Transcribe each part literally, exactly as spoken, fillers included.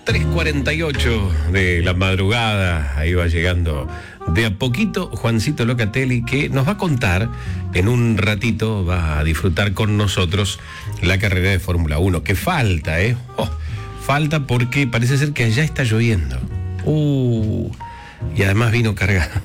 tres cuarenta y ocho de la madrugada, ahí va llegando de a poquito Juancito Locatelli, que nos va a contar en un ratito, va a disfrutar con nosotros la carrera de Fórmula uno, que falta, ¿eh? Oh, falta porque parece ser que allá está lloviendo. Uh, y además vino cargado.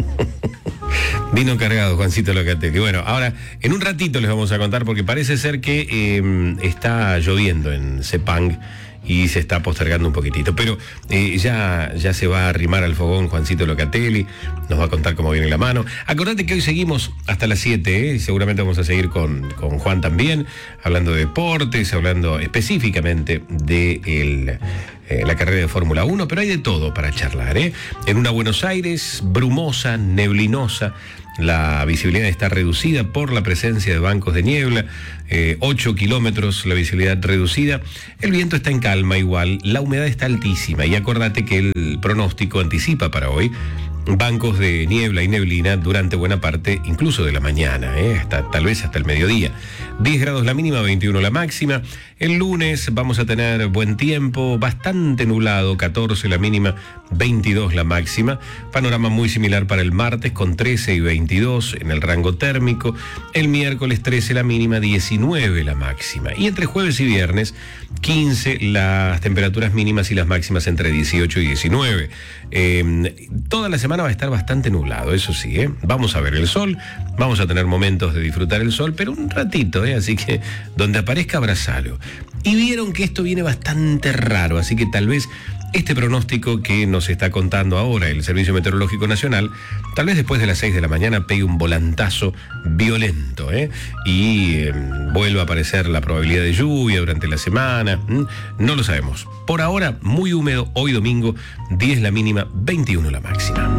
Vino cargado Juancito Locatelli. Bueno, ahora en un ratito les vamos a contar porque parece ser que eh, está lloviendo en Sepang y se está postergando un poquitito, pero eh, ya, ya se va a arrimar al fogón Juancito Locatelli, nos va a contar cómo viene la mano. Acordate que hoy seguimos hasta las siete, ¿eh? Seguramente vamos a seguir con, con Juan también, hablando de deportes, hablando específicamente de el, eh, la carrera de Fórmula uno, pero hay de todo para charlar, ¿eh? En una Buenos Aires brumosa, neblinosa, la visibilidad está reducida por la presencia de bancos de niebla, eh, ocho kilómetros la visibilidad reducida, el viento está en calma igual, la humedad está altísima y acordate que el pronóstico anticipa para hoy bancos de niebla y neblina durante buena parte, incluso de la mañana, ¿eh? hasta, tal vez hasta el mediodía. diez grados la mínima, veintiuno la máxima. El lunes vamos a tener buen tiempo, bastante nublado, catorce la mínima, veintidós la máxima. Panorama muy similar para el martes, con trece y veintidós en el rango térmico. El miércoles trece la mínima, diecinueve la máxima. Y entre jueves y viernes, quince las temperaturas mínimas y las máximas entre dieciocho y diecinueve. Eh, toda la semana va a estar bastante nublado, eso sí, ¿eh? Vamos a ver el sol, vamos a tener momentos de disfrutar el sol, pero un ratito, ¿eh? Así que donde aparezca abrazalo. Y vieron que esto viene bastante raro, así que tal vez este pronóstico que nos está contando ahora el Servicio Meteorológico Nacional, tal vez después de las seis de la mañana pegue un volantazo violento, ¿eh? y eh, vuelva a aparecer la probabilidad de lluvia durante la semana, ¿Mm? No lo sabemos. Por ahora, muy húmedo, hoy domingo, diez la mínima, veintiuno la máxima.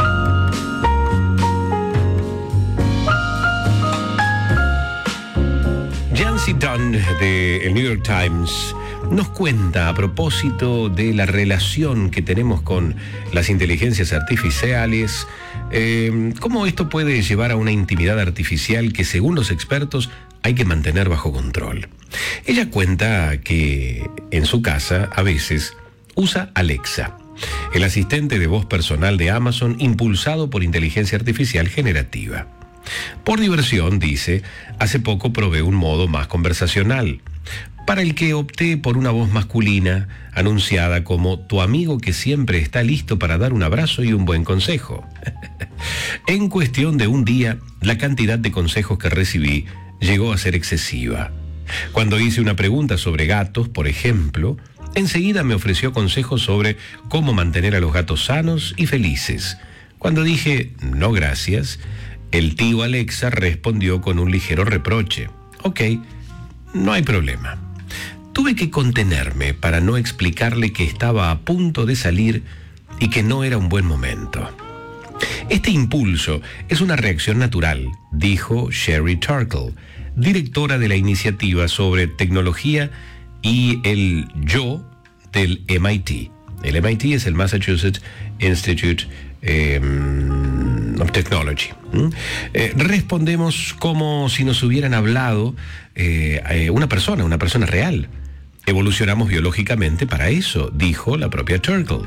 Yancy Dunn de el New York Times nos cuenta a propósito de la relación que tenemos con las inteligencias artificiales, eh, cómo esto puede llevar a una intimidad artificial que, según los expertos, hay que mantener bajo control. Ella cuenta que en su casa a veces usa Alexa, el asistente de voz personal de Amazon impulsado por inteligencia artificial generativa. Por diversión, dice, hace poco probé un modo más conversacional, para el que opté por una voz masculina, anunciada como tu amigo que siempre está listo para dar un abrazo y un buen consejo. En cuestión de un día, la cantidad de consejos que recibí llegó a ser excesiva. Cuando hice una pregunta sobre gatos, por ejemplo, enseguida me ofreció consejos sobre cómo mantener a los gatos sanos y felices. Cuando dije, no gracias, el tío Alexa respondió con un ligero reproche. Ok, no hay problema. Tuve que contenerme para no explicarle que estaba a punto de salir y que no era un buen momento. Este impulso es una reacción natural, dijo Sherry Turkle, directora de la iniciativa sobre tecnología y el yo del M I T. El M I T es el Massachusetts Institute eh, of Technology. ¿Mm? Eh, respondemos como si nos hubieran hablado eh, eh, una persona, una persona real. Evolucionamos biológicamente para eso, dijo la propia Turkle.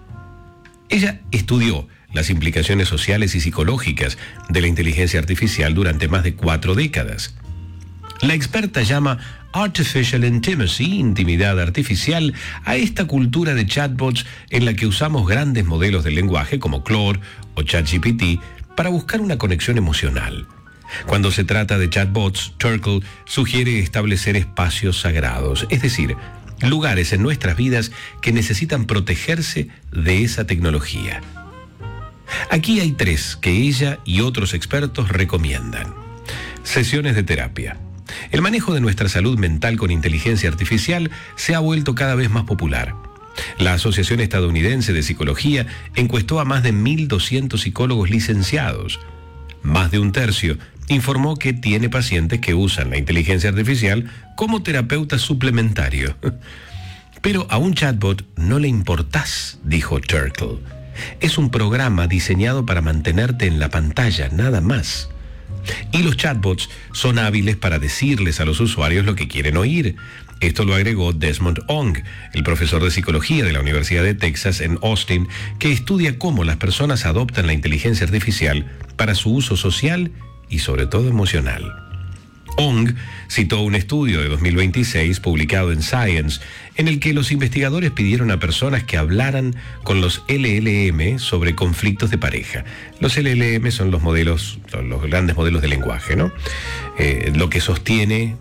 Ella estudió las implicaciones sociales y psicológicas de la inteligencia artificial durante más de cuatro décadas. La experta llama Artificial Intimacy, intimidad artificial, a esta cultura de chatbots en la que usamos grandes modelos de lenguaje como Claude o ChatGPT para buscar una conexión emocional. Cuando se trata de chatbots, Turkle sugiere establecer espacios sagrados, es decir, lugares en nuestras vidas que necesitan protegerse de esa tecnología. Aquí hay tres que ella y otros expertos recomiendan. Sesiones de terapia. El manejo de nuestra salud mental con inteligencia artificial se ha vuelto cada vez más popular. La Asociación Estadounidense de Psicología encuestó a más de mil doscientos psicólogos licenciados. Más de un tercio informó que tiene pacientes que usan la inteligencia artificial como terapeuta suplementario. Pero a un chatbot no le importás, dijo Turkle. Es un programa diseñado para mantenerte en la pantalla, nada más. Y los chatbots son hábiles para decirles a los usuarios lo que quieren oír. Esto lo agregó Desmond Ong, el profesor de psicología de la Universidad de Texas en Austin, que estudia cómo las personas adoptan la inteligencia artificial para su uso social y sobre todo emocional. Ong citó un estudio de dos mil veintiséis publicado en Science, en el que los investigadores pidieron a personas que hablaran con los L L M sobre conflictos de pareja. Los L L M son los modelos, son los grandes modelos de lenguaje, ¿no? Eh, lo que sostiene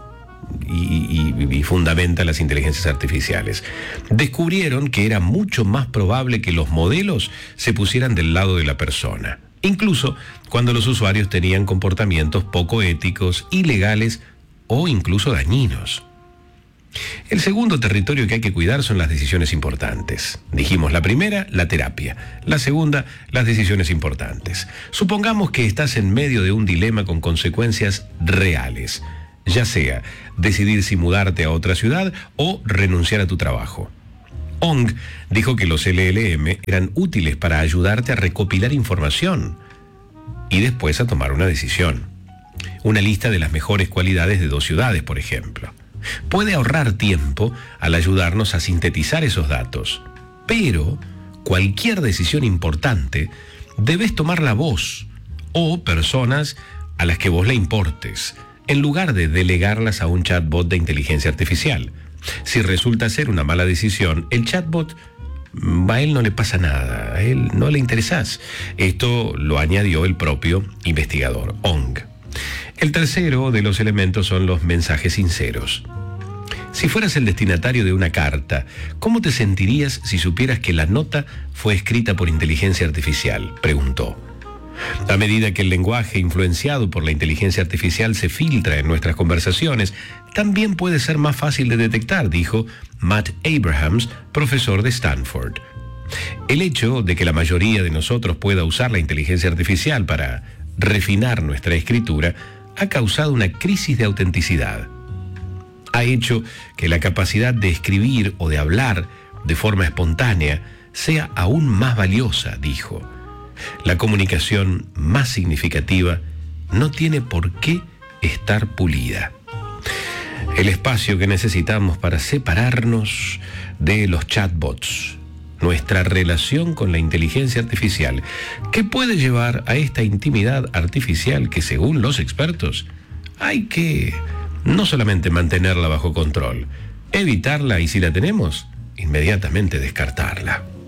y, y, y fundamenta las inteligencias artificiales. Descubrieron que era mucho más probable que los modelos se pusieran del lado de la persona, incluso cuando los usuarios tenían comportamientos poco éticos, ilegales o incluso dañinos. El segundo territorio que hay que cuidar son las decisiones importantes. Dijimos la primera, la terapia. La segunda, las decisiones importantes. Supongamos que estás en medio de un dilema con consecuencias reales, ya sea decidir si mudarte a otra ciudad o renunciar a tu trabajo. Ong dijo que los L L M eran útiles para ayudarte a recopilar información y después a tomar una decisión. Una lista de las mejores cualidades de dos ciudades, por ejemplo. Puede ahorrar tiempo al ayudarnos a sintetizar esos datos, pero cualquier decisión importante debes tomarla vos o personas a las que vos le importes, en lugar de delegarlas a un chatbot de inteligencia artificial. Si resulta ser una mala decisión, el chatbot, a él no le pasa nada, a él no le interesás. Esto lo añadió el propio investigador Ong. El tercero de los elementos son los mensajes sinceros. Si fueras el destinatario de una carta, ¿cómo te sentirías si supieras que la nota fue escrita por inteligencia artificial?, preguntó. A medida que el lenguaje influenciado por la inteligencia artificial se filtra en nuestras conversaciones, también puede ser más fácil de detectar, dijo Matt Abrahams, profesor de Stanford. El hecho de que la mayoría de nosotros pueda usar la inteligencia artificial para refinar nuestra escritura ha causado una crisis de autenticidad. Ha hecho que la capacidad de escribir o de hablar de forma espontánea sea aún más valiosa, dijo. La comunicación más significativa no tiene por qué estar pulida. El espacio que necesitamos para separarnos de los chatbots, nuestra relación con la inteligencia artificial, que puede llevar a esta intimidad artificial que, según los expertos, hay que no solamente mantenerla bajo control, evitarla y, si la tenemos, inmediatamente descartarla.